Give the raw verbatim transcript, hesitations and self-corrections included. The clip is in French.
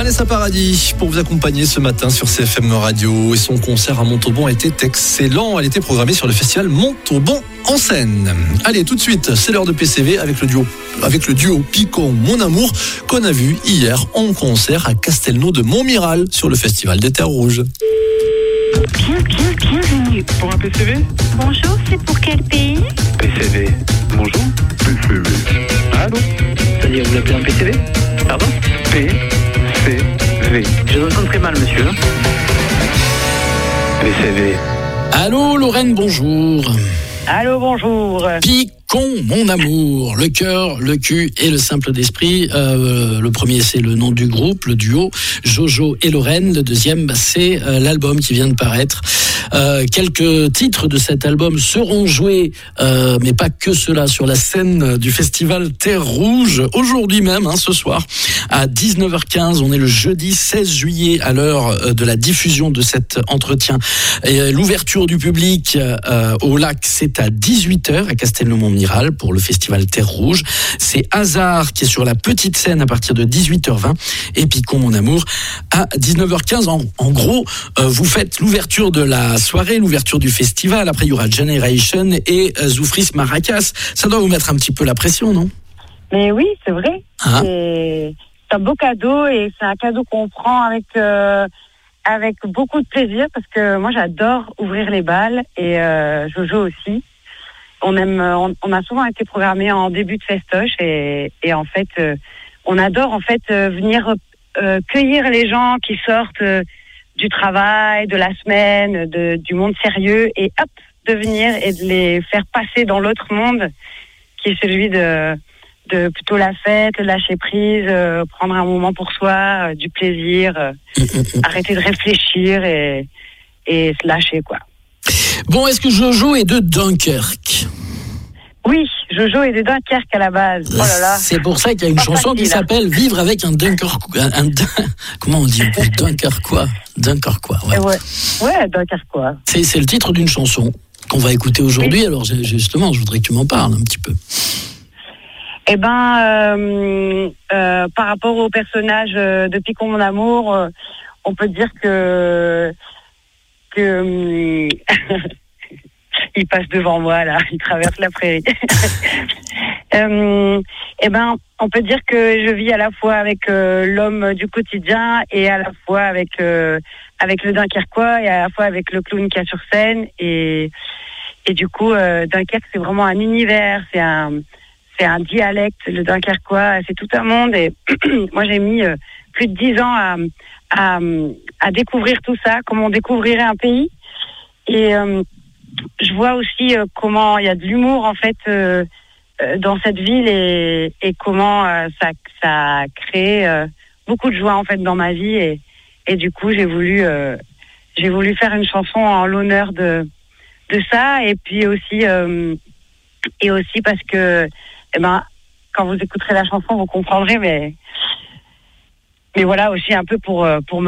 Vanessa Paradis pour vous accompagner ce matin sur C F M Radio. Et son concert à Montauban était excellent. Elle était programmée sur le festival Montauban en scène. Allez, tout de suite, c'est l'heure de P C V avec le duo, avec le duo Picon Mon Amour qu'on a vu hier en concert à Castelnau de Montmiral sur le festival des Terres Rouges. Bien, bien, bienvenue. Pour un P C V ? Bonjour, c'est pour quel pays ? P C V. Bonjour. P C V. Allô ? C'est-à-dire, vous l'appelez un P C V ? Pardon ? P C V. Je vous entends très mal, monsieur. P C V. Allô, Lorraine, bonjour. Allô, bonjour. Picon, mon amour, le cœur, le cul et le simple d'esprit. Euh, le premier, c'est le nom du groupe, le duo Jojo et Lorraine. Le deuxième, bah, c'est euh, l'album qui vient de paraître. Euh, quelques titres de cet album seront joués, euh, mais pas que cela, sur la scène du festival Terre Rouge, aujourd'hui même, hein, ce soir, à dix-neuf heures quinze. On est le jeudi seize juillet, à l'heure de la diffusion de cet entretien. Et l'ouverture du public euh, au lac, c'est à dix-huit heures, à Castelnau-Montmiral, pour le festival Terre Rouge. C'est Hasard qui est sur la petite scène à partir de dix-huit heures vingt, et Picon, mon amour, à dix-neuf heures quinze. En, en gros, euh, vous faites l'ouverture de la soirée, l'ouverture du festival. Après, il y aura Generation et euh, Zoufris Maracas. Ça doit vous mettre un petit peu la pression, non ? Mais oui, c'est vrai. Ah. C'est, c'est un beau cadeau et c'est un cadeau qu'on prend avec euh, avec beaucoup de plaisir parce que moi, j'adore ouvrir les balles et euh, Jojo aussi. On aime, on, on a souvent été programmés en début de festoche et, et en fait, euh, on adore en fait euh, venir euh, cueillir les gens qui sortent euh, du travail, de la semaine, de, du monde sérieux et hop, de venir et de les faire passer dans l'autre monde qui est celui de, de plutôt la fête, le lâcher prise, euh, prendre un moment pour soi, euh, du plaisir, euh, arrêter de réfléchir et, et se lâcher, quoi. Bon, est-ce que Jojo est de Dunkerque ? Oui, Jojo est de Dunkerque à la base. Oh là là. C'est pour ça qu'il y a une Pas chanson facile, qui hein. s'appelle Vivre avec un Dunkerquois. Un, un, comment on dit ? Dunkerquois. Dunkerquois, ouais. Ouais, ouais, Dunkerquois. C'est, c'est le titre d'une chanson qu'on va écouter aujourd'hui. Oui. Alors justement, je voudrais que tu m'en parles un petit peu. Eh ben, euh, euh, par rapport au personnage de Picon Mon Amour, euh, on peut dire que que il passe devant moi là, il traverse la prairie. euh, eh ben, on peut dire que je vis à la fois avec euh, l'homme du quotidien et à la fois avec euh, avec le Dunkerquois et à la fois avec le clown qu'il y a sur scène et et du coup euh, Dunkerque c'est vraiment un univers, c'est un c'est un dialecte, le Dunkerquois, c'est tout un monde et moi j'ai mis euh, plus de dix ans à, à à découvrir tout ça, comment on découvrirait un pays et euh, je vois aussi euh, comment il y a de l'humour en fait euh, euh, dans cette ville et, et comment euh, ça ça crée euh, beaucoup de joie en fait dans ma vie et et du coup j'ai voulu euh, j'ai voulu faire une chanson en l'honneur de de ça et puis aussi euh, et aussi parce que eh ben quand vous écouterez la chanson vous comprendrez mais mais voilà aussi un peu pour pour me